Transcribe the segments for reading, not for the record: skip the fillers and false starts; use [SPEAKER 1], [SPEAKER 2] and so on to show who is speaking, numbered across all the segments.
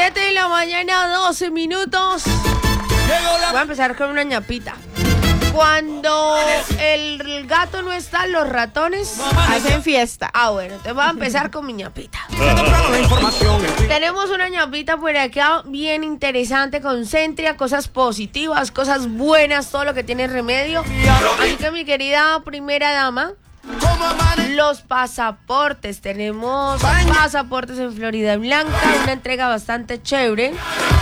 [SPEAKER 1] 7 de la mañana, 12 minutos. Voy a empezar con una ñapita. Cuando el gato no está, los ratones
[SPEAKER 2] hacen fiesta.
[SPEAKER 1] Bueno, te voy a empezar con mi ñapita. Tenemos una ñapita por acá bien interesante con Centria, cosas positivas, cosas buenas, todo lo que tiene remedio. Así que mi querida primera dama, los pasaportes. Tenemos pasaportes en Florida Blanca, una entrega bastante chévere.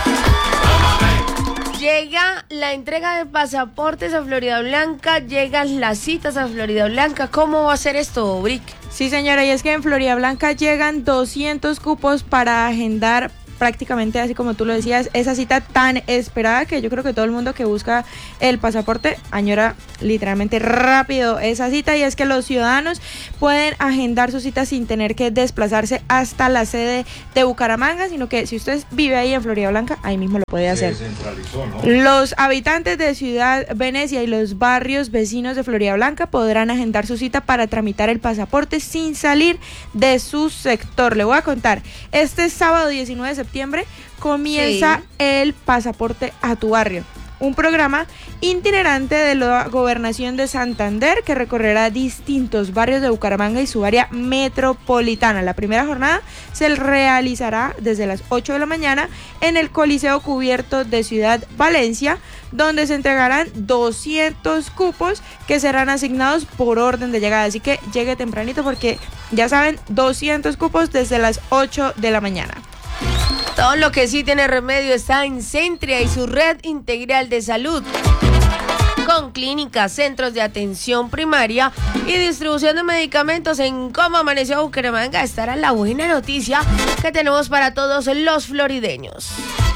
[SPEAKER 1] Llega la entrega de pasaportes a Florida Blanca, llegan las citas a Florida Blanca. ¿Cómo va a ser esto, Brick?
[SPEAKER 2] Sí, señora, y es que en Florida Blanca llegan 200 cupos para agendar prácticamente, así como tú lo decías, esa cita tan esperada que yo creo que todo el mundo que busca el pasaporte añora literalmente rápido esa cita, y es que los ciudadanos pueden agendar su cita sin tener que desplazarse hasta la sede de Bucaramanga, sino que si usted vive ahí en Florida Blanca, ahí mismo lo puede hacer.
[SPEAKER 3] Se centralizó, ¿no?
[SPEAKER 2] Los habitantes de Ciudad Venecia y los barrios vecinos de Florida Blanca podrán agendar su cita para tramitar el pasaporte sin salir de su sector. Le voy a contar, este sábado 19 de septiembre comienza el pasaporte a tu barrio, un programa itinerante de la Gobernación de Santander que recorrerá distintos barrios de Bucaramanga y su área metropolitana. La primera jornada se realizará desde las 8 de la mañana en el Coliseo Cubierto de Ciudad Valencia, donde se entregarán 200 cupos que serán asignados por orden de llegada. Así que llegue tempranito porque ya saben, 200 cupos desde las 8 de la mañana.
[SPEAKER 1] Todo lo que sí tiene remedio está en Centria y su red integral de salud, con clínicas, centros de atención primaria y distribución de medicamentos. En Cómo Amaneció Bucaramanga estará la buena noticia que tenemos para todos los florideños.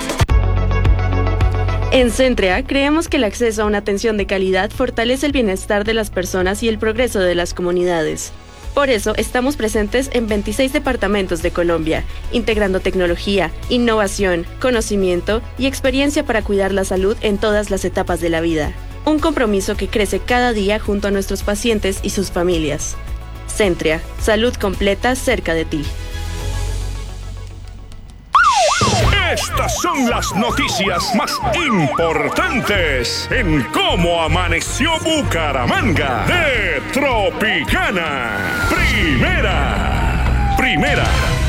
[SPEAKER 4] En Centria creemos que el acceso a una atención de calidad fortalece el bienestar de las personas y el progreso de las comunidades. Por eso estamos presentes en 26 departamentos de Colombia, integrando tecnología, innovación, conocimiento y experiencia para cuidar la salud en todas las etapas de la vida. Un compromiso que crece cada día junto a nuestros pacientes y sus familias. Centria, salud completa cerca de ti.
[SPEAKER 5] Estas son las noticias más importantes en Cómo Amaneció Bucaramanga de Tropicana. Primera.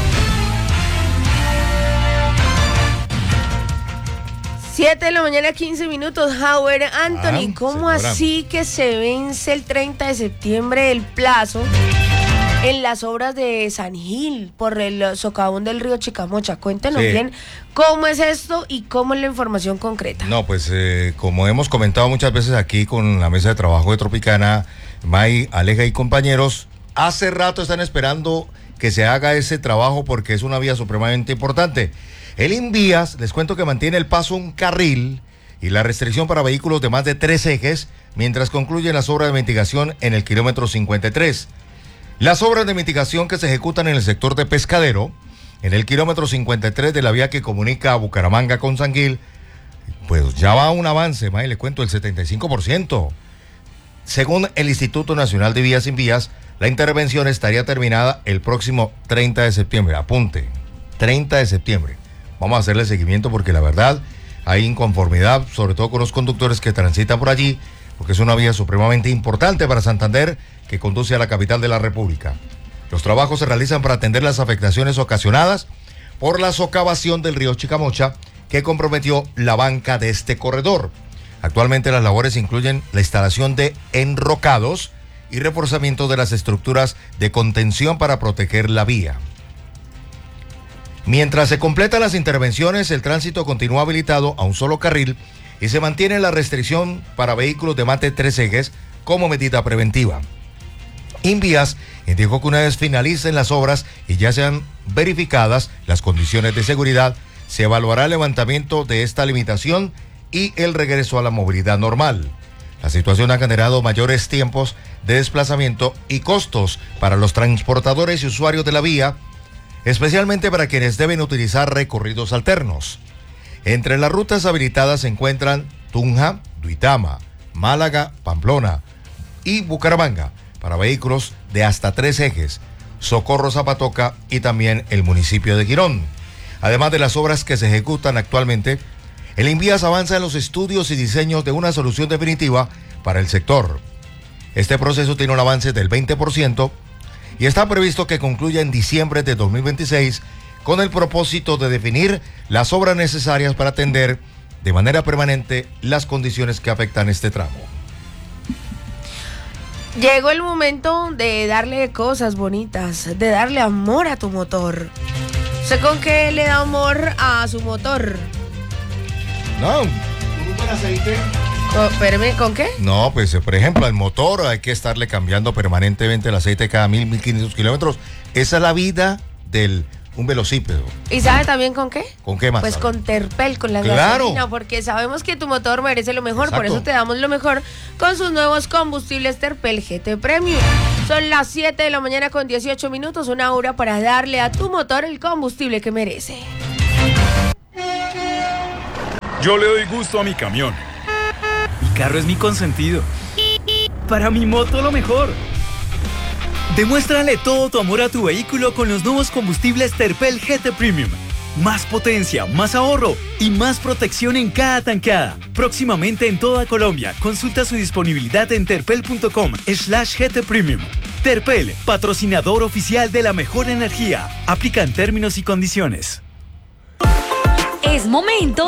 [SPEAKER 1] 7 de la mañana, 15 minutos. Howard Anthony, ¿cómo
[SPEAKER 3] señora,
[SPEAKER 1] así que se vence el 30 de septiembre el plazo en las obras de San Gil por el socavón del río Chicamocha? Cuéntenos bien cómo es esto y cómo es la información concreta.
[SPEAKER 3] No, pues como hemos comentado muchas veces aquí con la mesa de trabajo de Tropicana, May, Aleja y compañeros, hace rato están esperando que se haga ese trabajo porque es una vía supremamente importante. El Invías, les cuento que mantiene el paso un carril y la restricción para vehículos de más de 3 ejes mientras concluyen las obras de mitigación en el kilómetro 53. Las obras de mitigación que se ejecutan en el sector de Pescadero, en el kilómetro 53 de la vía que comunica a Bucaramanga con San Gil, pues ya va un avance, May, le cuento, el 75%. Según el Instituto Nacional de Vías Invías, la intervención estaría terminada el próximo 30 de septiembre. Apunte, 30 de septiembre. Vamos a hacerle seguimiento porque la verdad hay inconformidad, sobre todo con los conductores que transitan por allí, porque es una vía supremamente importante para Santander que conduce a la capital de la República. Los trabajos se realizan para atender las afectaciones ocasionadas por la socavación del río Chicamocha que comprometió la banca de este corredor. Actualmente las labores incluyen la instalación de enrocados y reforzamiento de las estructuras de contención para proteger la vía. Mientras se completan las intervenciones, el tránsito continúa habilitado a un solo carril y se mantiene la restricción para vehículos de más de 3 ejes como medida preventiva. Invías indicó que una vez finalicen las obras y ya sean verificadas las condiciones de seguridad, se evaluará el levantamiento de esta limitación y el regreso a la movilidad normal. La situación ha generado mayores tiempos de desplazamiento y costos para los transportadores y usuarios de la vía, especialmente para quienes deben utilizar recorridos alternos. Entre las rutas habilitadas se encuentran Tunja, Duitama, Málaga, Pamplona y Bucaramanga para vehículos de hasta 3 ejes, Socorro Zapatoca y también el municipio de Girón. Además de las obras que se ejecutan actualmente, el Invías avanza en los estudios y diseños de una solución definitiva para el sector. Este proceso tiene un avance del 20% y está previsto que concluya en diciembre de 2026 con el propósito de definir las obras necesarias para atender de manera permanente las condiciones que afectan este tramo.
[SPEAKER 1] Llegó el momento de darle cosas bonitas, de darle amor a tu motor. ¿Usted con qué le da amor a su motor?
[SPEAKER 3] No, ¿con un buen aceite?
[SPEAKER 1] Espérame, ¿con qué?
[SPEAKER 3] No, pues por ejemplo, al motor hay que estarle cambiando permanentemente el aceite cada 1.500 kilómetros. Esa es la vida de un velocípedo.
[SPEAKER 1] ¿Y sabe también con qué?
[SPEAKER 3] ¿Con qué más?
[SPEAKER 1] Pues
[SPEAKER 3] sabe?
[SPEAKER 1] con Terpel, con la
[SPEAKER 3] ¡Claro!
[SPEAKER 1] gasolina, porque sabemos que tu motor merece lo mejor,
[SPEAKER 3] Exacto.
[SPEAKER 1] por eso te damos lo mejor con sus nuevos combustibles Terpel GT Premium. Son las 7 de la mañana con 18 minutos, una hora para darle a tu motor el combustible que merece.
[SPEAKER 6] Yo le doy gusto a mi camión. Mi carro es mi consentido. Para mi moto lo mejor. Demuéstrale todo tu amor a tu vehículo con los nuevos combustibles Terpel GT Premium. Más potencia, más ahorro y más protección en cada tanqueada. Próximamente en toda Colombia. Consulta su disponibilidad en terpel.com/GT Premium. Terpel, patrocinador oficial de la mejor energía. Aplican términos y condiciones.
[SPEAKER 7] Es momento